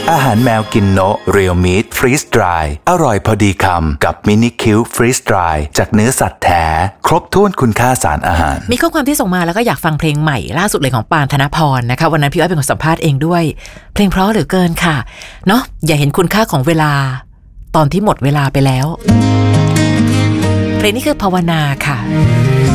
อาหารแมวกินโนะเรียลมีทฟรีสดรายอร่อยพอดีคำกับมินิคิวฟรีสดรายจากเนื้อสัตว์แท้ครบถ้วนคุณค่าสารอาหารมีข้อความที่ส่งมาแล้วก็อยากฟังเพลงใหม่ล่าสุดเลยของปานธนพรนะคะวันนั้นพี่อ้อยเป็นคนสัมภาษณ์เองด้วยเพลงเพราะเหลือเกินค่ะเนาะอย่าเห็นคุณค่าของเวลาตอนที่หมดเวลาไปแล้วเพลงนี้คือภาวนาค่ะ